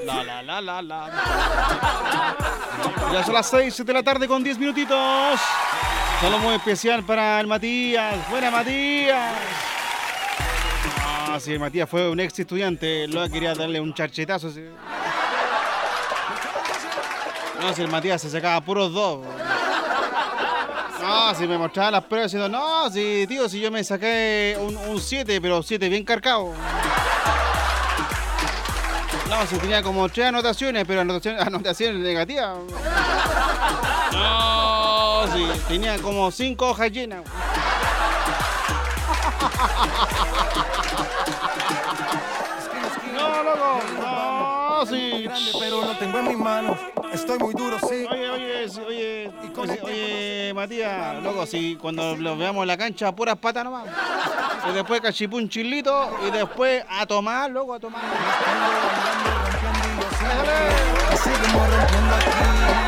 La. Ya son las 6 de la tarde con 10 minutitos. Solo muy especial para el Matías. Buena, Matías. Ah, sí, Matías fue un ex estudiante. Luego quería darle un charchetazo. Sí. No, si el Matías se sacaba puros dos. No, si me mostraba las pruebas diciendo, no, si tío, si yo me saqué un 7, pero 7 bien cargado. No, si tenía como 3 anotaciones, pero anotaciones negativas. No, sí, tenía como 5 hojas llenas. No, loco, no, sí. Pero lo tengo en mis manos. Estoy muy duro, sí. Oye, Matías, loco, si cuando lo veamos en la cancha, puras patas nomás. Y después cachipún chilito y después a tomar, loco, a tomar.